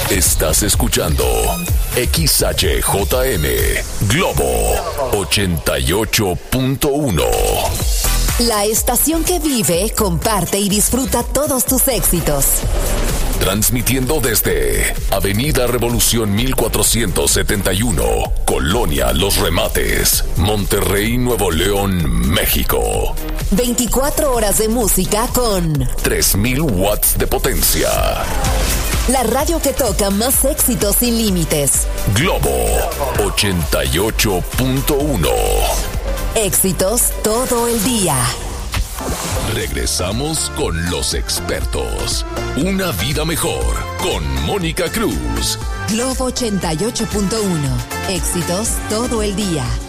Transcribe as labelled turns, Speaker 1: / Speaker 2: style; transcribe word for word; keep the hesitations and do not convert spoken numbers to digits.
Speaker 1: Estás escuchando X H J M Globo ochenta y ocho punto uno.
Speaker 2: La estación que vive, comparte y disfruta todos tus éxitos.
Speaker 1: Transmitiendo desde Avenida Revolución mil cuatrocientos setenta y uno, Colonia Los Remates, Monterrey, Nuevo León, México.
Speaker 2: veinticuatro horas de música con
Speaker 1: tres mil watts de potencia.
Speaker 2: La radio que toca más éxitos sin límites.
Speaker 1: Globo ochenta y ocho punto uno.
Speaker 2: Éxitos todo el día.
Speaker 1: Regresamos con los expertos. Una vida mejor con Mónica Cruz.
Speaker 2: Globo ochenta y ocho punto uno. Éxitos todo el día.